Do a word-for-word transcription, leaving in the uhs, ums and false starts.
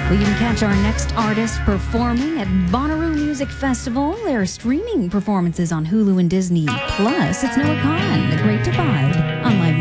Well, you can catch our next artist performing at Bonnaroo Music Festival. There are streaming performances on Hulu and Disney. Plus, it's Noah Khan, The Great Divide, on Live